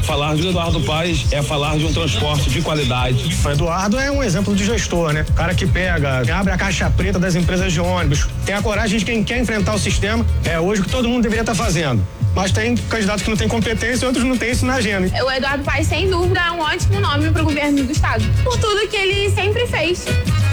Falar de Eduardo Paes é falar de um transporte de qualidade. O Eduardo é um exemplo de gestor, né? O cara que pega, abre a caixa preta das empresas de ônibus, tem a coragem de quem quer enfrentar o sistema, hoje o que todo mundo deveria estar fazendo. Mas tem candidatos que não têm competência e outros não têm isso na agenda. O Eduardo Paes, sem dúvida, é um ótimo nome para o governo do estado, por tudo que ele sempre fez.